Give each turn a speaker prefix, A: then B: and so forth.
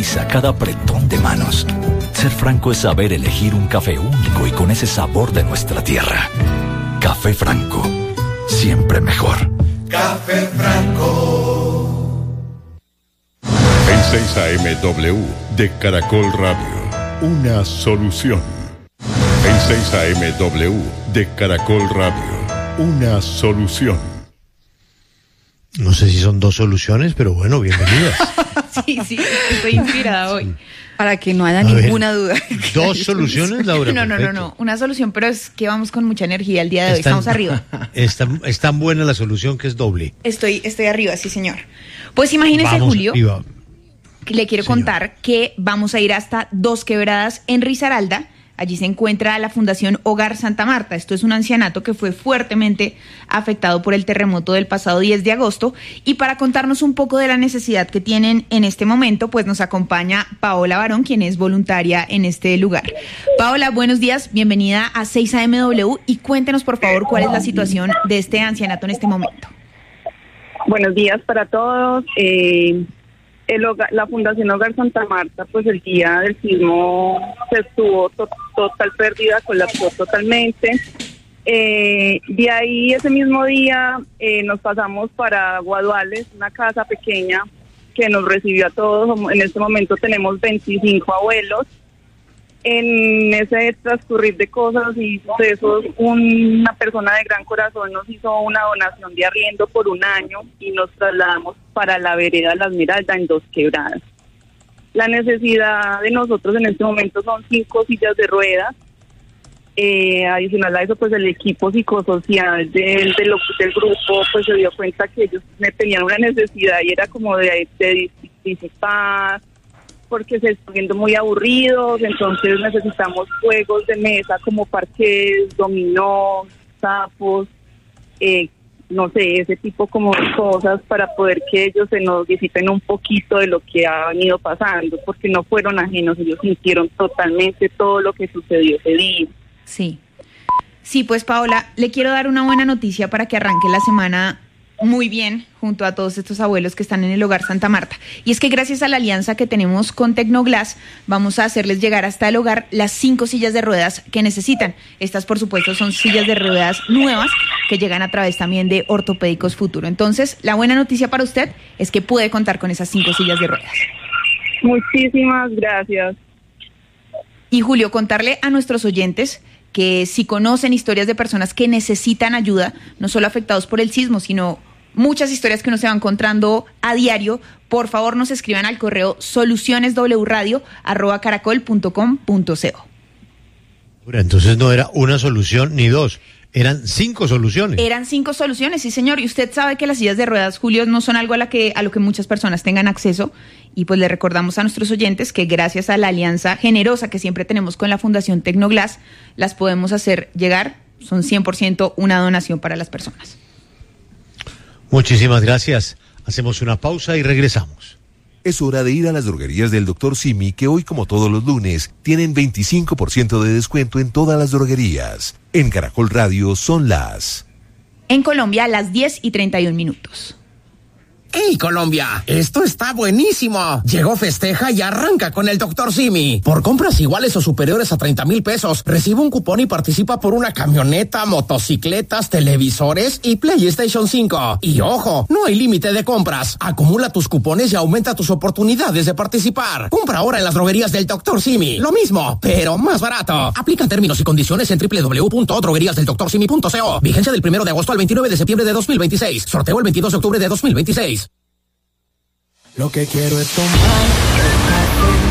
A: cada apretón de manos. Ser franco es saber elegir un café único y con ese sabor de nuestra tierra. Café Franco, siempre mejor.
B: Café Franco.
C: En 6 AM W de Caracol Radio, una solución. En 6 AM W de Caracol Radio, una solución.
D: No sé si son dos soluciones, pero bueno, bienvenidas.
E: Sí, estoy inspirada hoy.
F: Para que no haya ninguna duda.
D: ¿Dos soluciones, Laura?
E: No. Una solución, pero es que vamos con mucha energía el día de hoy. Estamos arriba.
D: Es tan buena la solución que es doble.
E: Estoy arriba, sí, señor. Pues imagínese, Julio,
D: arriba.
E: Que le quiero contar que vamos a ir hasta Dos Quebradas en Risaralda. Allí se encuentra la Fundación Hogar Santa Marta. Esto es un ancianato que fue fuertemente afectado por el terremoto del pasado 10 de agosto. Y para contarnos un poco de la necesidad que tienen en este momento, pues nos acompaña Paola Barón, quien es voluntaria en este lugar. Paola, buenos días, bienvenida a 6 AMW y cuéntenos por favor cuál es la situación de este ancianato en este momento.
G: Buenos días para todos. La Fundación Hogar Santa Marta, pues el día del sismo se estuvo total pérdida, colapsó totalmente. De ahí ese mismo día nos pasamos para Guaduales, una casa pequeña que nos recibió a todos. En este momento tenemos 25 abuelos. En ese transcurrir de cosas y sucesos, una persona de gran corazón nos hizo una donación de arriendo por un año y nos trasladamos para la vereda La Esmeralda en Dos Quebradas. La necesidad de nosotros en este momento son 5 sillas de ruedas. Adicional a eso, pues el equipo psicosocial del grupo pues se dio cuenta que ellos tenían una necesidad y era como de disipar, porque se están viendo muy aburridos, entonces necesitamos juegos de mesa como parques, dominó, sapos, no sé, ese tipo como de cosas para poder que ellos se nos disipen un poquito de lo que ha venido pasando, porque no fueron ajenos, ellos sintieron totalmente todo lo que sucedió ese día.
E: Sí, pues Paola, le quiero dar una buena noticia para que arranque la semana muy bien junto a todos estos abuelos que están en el Hogar Santa Marta. Y es que gracias a la alianza que tenemos con Tecnoglass, vamos a hacerles llegar hasta el hogar las 5 sillas de ruedas que necesitan. Estas, por supuesto, son sillas de ruedas nuevas que llegan a través también de Ortopédicos Futuro. Entonces, la buena noticia para usted es que puede contar con esas 5 sillas de ruedas.
G: Muchísimas gracias.
E: Y Julio, contarle a nuestros oyentes que si conocen historias de personas que necesitan ayuda, no solo afectados por el sismo, sino muchas historias que uno se va encontrando a diario, por favor nos escriban al correo solucioneswradio@caracol.com.co.
D: Entonces no era una solución ni dos, eran 5 soluciones.
E: Eran 5 soluciones, sí señor, y usted sabe que las sillas de ruedas, Julio, no son algo a lo que muchas personas tengan acceso, y pues le recordamos a nuestros oyentes que gracias a la alianza generosa que siempre tenemos con la Fundación Tecnoglass, las podemos hacer llegar, son 100% una donación para las personas.
D: Muchísimas gracias. Hacemos una pausa y regresamos.
H: Es hora de ir a las droguerías del Dr. Simi, que hoy, como todos los lunes, tienen 25% de descuento en todas las droguerías. En Caracol Radio son las...
E: En Colombia, las 10:31.
I: ¡Hey, Colombia! ¡Esto está buenísimo! Llegó Festeja y arranca con el Dr. Simi. Por compras iguales o superiores a 30,000 pesos, recibe un cupón y participa por una camioneta, motocicletas, televisores y PlayStation 5. Y ojo, no hay límite de compras. Acumula tus cupones y aumenta tus oportunidades de participar. Compra ahora en las droguerías del Dr. Simi. Lo mismo, pero más barato. Aplican términos y condiciones en www.drogueriasdeldoctorsimi.co. Vigencia del 1 de agosto al 29 de septiembre de 2026. Sorteo el 22 de octubre de 2026.
B: Lo que quiero es tomar café.